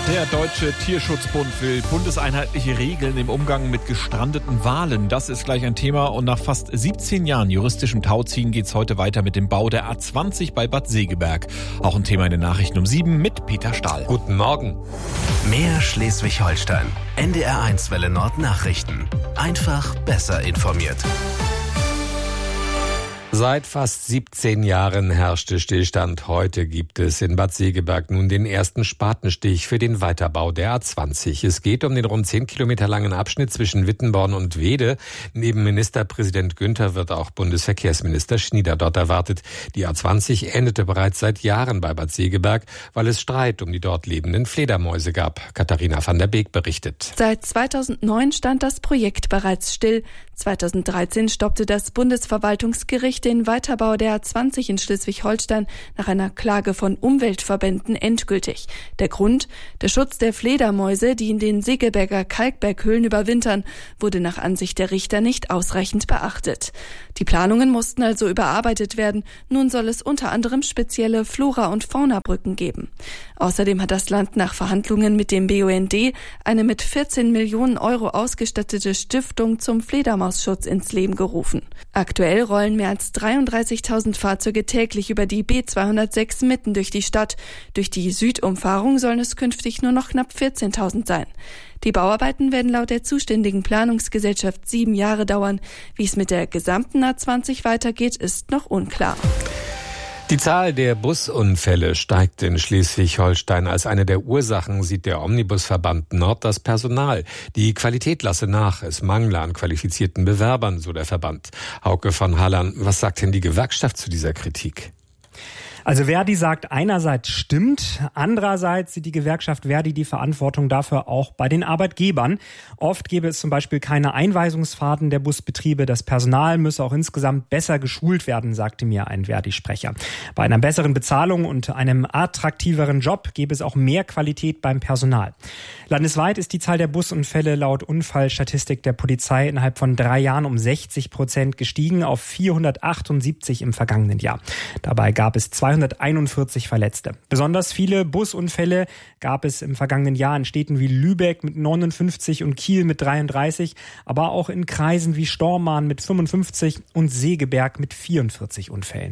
Der Deutsche Tierschutzbund will bundeseinheitliche Regeln im Umgang mit gestrandeten Walen. Das ist gleich ein Thema und nach fast 17 Jahren juristischem Tauziehen geht's heute weiter mit dem Bau der A20 bei Bad Segeberg. Auch ein Thema in den Nachrichten um 7 mit Peter Stahl. Guten Morgen. Mehr Schleswig-Holstein. NDR1 Welle Nord Nachrichten. Einfach besser informiert. Seit fast 17 Jahren herrschte Stillstand. Heute gibt es in Bad Segeberg nun den ersten Spatenstich für den Weiterbau der A20. Es geht um den rund 10 Kilometer langen Abschnitt zwischen Wittenborn und Wede. Neben Ministerpräsident Günther wird auch Bundesverkehrsminister Schnieder dort erwartet. Die A20 endete bereits seit Jahren bei Bad Segeberg, weil es Streit um die dort lebenden Fledermäuse gab. Katharina van der Beek berichtet. Seit 2009 stand das Projekt bereits still. 2013 stoppte das Bundesverwaltungsgericht den Weiterbau der A20 in Schleswig-Holstein nach einer Klage von Umweltverbänden endgültig. Der Grund? Der Schutz der Fledermäuse, die in den Segeberger Kalkberghöhlen überwintern, wurde nach Ansicht der Richter nicht ausreichend beachtet. Die Planungen mussten also überarbeitet werden. Nun soll es unter anderem spezielle Flora- und Faunabrücken geben. Außerdem hat das Land nach Verhandlungen mit dem BUND eine mit 14 Millionen Euro ausgestattete Stiftung zum Fledermausschutz ins Leben gerufen. Aktuell rollen mehr als 33.000 Fahrzeuge täglich über die B206 mitten durch die Stadt. Durch die Südumfahrung sollen es künftig nur noch knapp 14.000 sein. Die Bauarbeiten werden laut der zuständigen Planungsgesellschaft 7 Jahre dauern. Wie es mit der gesamten A20 weitergeht, ist noch unklar. Die Zahl der Busunfälle steigt in Schleswig-Holstein. Als eine der Ursachen sieht der Omnibusverband Nord das Personal. Die Qualität lasse nach. Es mangle an qualifizierten Bewerbern, so der Verband. Hauke von Hallern, was sagt denn die Gewerkschaft zu dieser Kritik? Also Verdi sagt, einerseits stimmt, andererseits sieht die Gewerkschaft Verdi die Verantwortung dafür auch bei den Arbeitgebern. Oft gäbe es zum Beispiel keine Einweisungsfahrten der Busbetriebe. Das Personal müsse auch insgesamt besser geschult werden, sagte mir ein Verdi-Sprecher. Bei einer besseren Bezahlung und einem attraktiveren Job gäbe es auch mehr Qualität beim Personal. Landesweit ist die Zahl der Busunfälle laut Unfallstatistik der Polizei innerhalb von 3 Jahren um 60% gestiegen auf 478 im vergangenen Jahr. Dabei gab es 241 Verletzte. Besonders viele Busunfälle gab es im vergangenen Jahr in Städten wie Lübeck mit 59 und Kiel mit 33, aber auch in Kreisen wie Stormarn mit 55 und Segeberg mit 44 Unfällen.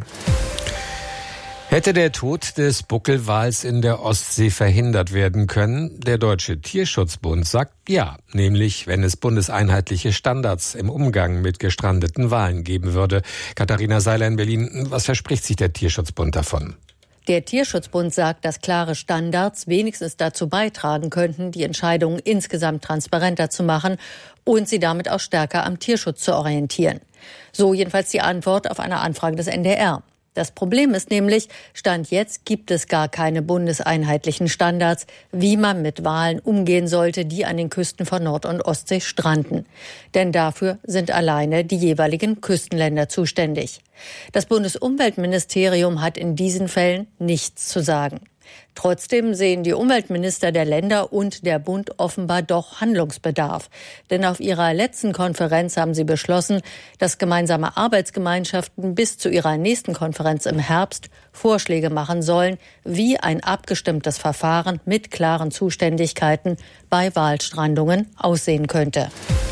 Hätte der Tod des Buckelwals in der Ostsee verhindert werden können? Der Deutsche Tierschutzbund sagt ja, nämlich wenn es bundeseinheitliche Standards im Umgang mit gestrandeten Walen geben würde. Katharina Seiler in Berlin, was verspricht sich der Tierschutzbund davon? Der Tierschutzbund sagt, dass klare Standards wenigstens dazu beitragen könnten, die Entscheidungen insgesamt transparenter zu machen und sie damit auch stärker am Tierschutz zu orientieren. So jedenfalls die Antwort auf eine Anfrage des NDR. Das Problem ist nämlich, Stand jetzt gibt es gar keine bundeseinheitlichen Standards, wie man mit Walen umgehen sollte, die an den Küsten von Nord- und Ostsee stranden. Denn dafür sind alleine die jeweiligen Küstenländer zuständig. Das Bundesumweltministerium hat in diesen Fällen nichts zu sagen. Trotzdem sehen die Umweltminister der Länder und der Bund offenbar doch Handlungsbedarf. Denn auf ihrer letzten Konferenz haben sie beschlossen, dass gemeinsame Arbeitsgemeinschaften bis zu ihrer nächsten Konferenz im Herbst Vorschläge machen sollen, wie ein abgestimmtes Verfahren mit klaren Zuständigkeiten bei Walstrandungen aussehen könnte.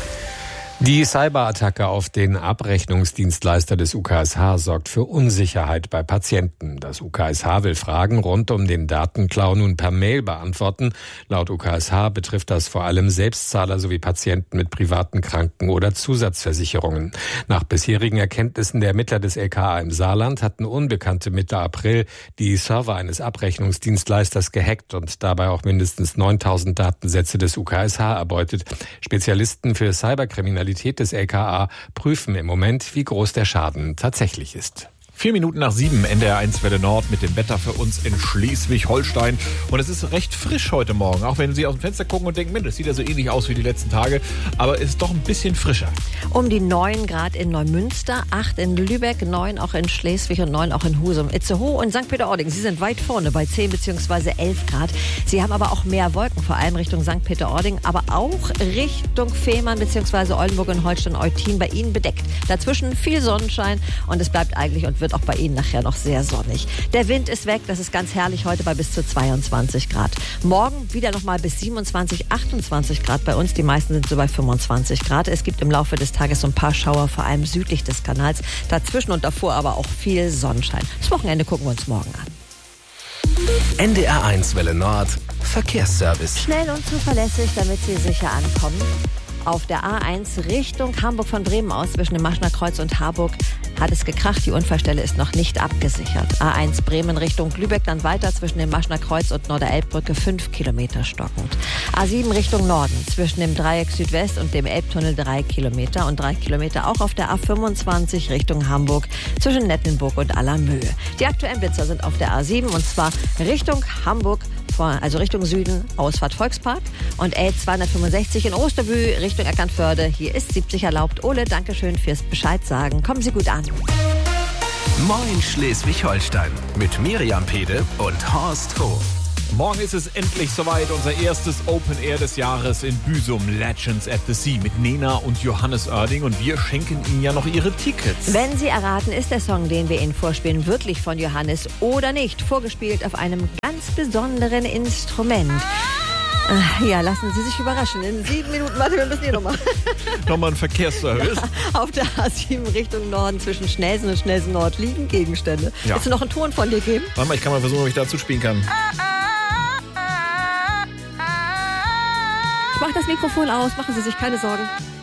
Die Cyberattacke auf den Abrechnungsdienstleister des UKSH sorgt für Unsicherheit bei Patienten. Das UKSH will Fragen rund um den Datenklau nun per Mail beantworten. Laut UKSH betrifft das vor allem Selbstzahler sowie Patienten mit privaten Kranken- oder Zusatzversicherungen. Nach bisherigen Erkenntnissen der Ermittler des LKA im Saarland hatten Unbekannte Mitte April die Server eines Abrechnungsdienstleisters gehackt und dabei auch mindestens 9.000 Datensätze des UKSH erbeutet. Spezialisten für Cyberkriminalität des LKA prüfen im Moment, wie groß der Schaden tatsächlich ist. 4 Minuten nach 7, NDR1 Welle Nord mit dem Wetter für uns in Schleswig-Holstein. Und es ist recht frisch heute Morgen, auch wenn Sie aus dem Fenster gucken und denken, Mensch, das sieht ja so ähnlich aus wie die letzten Tage. Aber es ist doch ein bisschen frischer. Um die 9 Grad in Neumünster, 8 in Lübeck, 9 auch in Schleswig und 9 auch in Husum, Itzehoe und St. Peter-Ording. Sie sind weit vorne bei 10 bzw. 11 Grad. Sie haben aber auch mehr Wolken, vor allem Richtung St. Peter-Ording, aber auch Richtung Fehmarn bzw. Oldenburg und Holstein-Eutin bei Ihnen bedeckt. Dazwischen viel Sonnenschein und es bleibt eigentlich und wird auch bei Ihnen nachher noch sehr sonnig. Der Wind ist weg, das ist ganz herrlich heute bei bis zu 22 Grad. Morgen wieder nochmal bis 27, 28 Grad bei uns. Die meisten sind so bei 25 Grad. Es gibt im Laufe des Tages so ein paar Schauer, vor allem südlich des Kanals. Dazwischen und davor aber auch viel Sonnenschein. Das Wochenende gucken wir uns morgen an. NDR1 Welle Nord Verkehrsservice. Schnell und zuverlässig, damit Sie sicher ankommen. Auf der A1 Richtung Hamburg von Bremen aus zwischen dem Maschner Kreuz und Harburg hat es gekracht. Die Unfallstelle ist noch nicht abgesichert. A1 Bremen Richtung Lübeck dann weiter zwischen dem Maschner Kreuz und Norderelbbrücke 5 Kilometer stockend. A7 Richtung Norden zwischen dem Dreieck Südwest und dem Elbtunnel 3 Kilometer und 3 Kilometer auch auf der A25 Richtung Hamburg zwischen Nettenburg und Allermöhe. Die aktuellen Blitzer sind auf der A7 und zwar Richtung Hamburg, also Richtung Süden, Ausfahrt Volkspark und L265 in Osterbü Richtung Eckernförde. Hier ist 70 erlaubt. Ole, Dankeschön fürs Bescheid sagen. Kommen Sie gut an. Moin Schleswig-Holstein mit Miriam Pede und Horst Hof. Morgen ist es endlich soweit, unser erstes Open Air des Jahres in Büsum, Legends at the Sea mit Nena und Johannes Oerding und wir schenken Ihnen ja noch Ihre Tickets. Wenn Sie erraten, ist der Song, den wir Ihnen vorspielen, wirklich von Johannes oder nicht, vorgespielt auf einem ganz besonderen Instrument. Ja, lassen Sie sich überraschen. In 7 Minuten, warte, wir müssen hier nochmal. Nochmal ein Verkehrsservice. Auf der A7 Richtung Norden zwischen Schnelsen und Schnelsen Nord liegen Gegenstände. Ja. Willst du noch einen Ton von dir geben? Warte mal, ich kann mal versuchen, ob ich dazu spielen kann. Ich mach das Mikrofon aus, machen Sie sich keine Sorgen.